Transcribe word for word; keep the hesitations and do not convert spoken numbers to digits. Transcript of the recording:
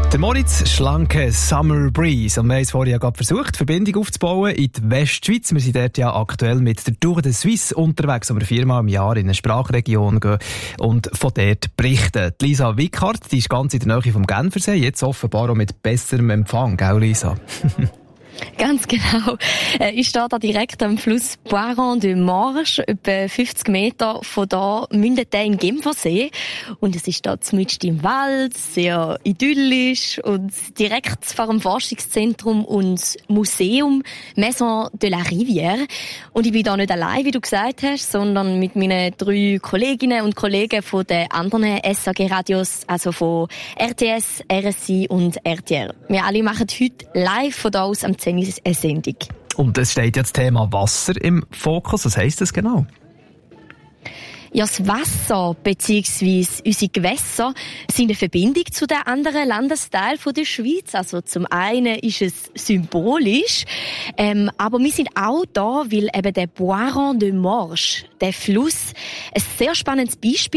Der Moritz, schlanke Summer Breeze. Und wir haben es vorher ja gerade versucht, die Verbindung aufzubauen in die Westschweiz. Wir sind dort ja aktuell mit der Tour de Suisse unterwegs, wo wir viermal im Jahr in eine Sprachregion gehen und von dort berichten. Die Lisa Wickhardt, die ist ganz in der Nähe vom Genfersee, jetzt offenbar auch mit besserem Empfang, gell Lisa? Ganz genau. Ich stehe da direkt am Fluss Boiron de Marche, etwa fünfzig Meter von da mündet der in den Genfersee. Und es ist da mitten im Wald, sehr idyllisch und direkt vor dem Forschungszentrum und Museum Maison de la Rivière. Und ich bin da nicht allein, wie du gesagt hast, sondern mit meinen drei Kolleginnen und Kollegen von den anderen S A G-Radios, also von R T S, R S I und R T R. Wir alle machen heute live von da aus am eine Sendung. Und es steht ja das Thema Wasser im Fokus. Was heisst das genau? Ja, das Wasser bzw. unsere Gewässer sind eine Verbindung zu den anderen Landesteilen der Schweiz. Also zum einen ist es symbolisch, ähm, aber wir sind auch da, weil eben der Boiron de Marche, der Fluss, ein sehr spannendes Beispiel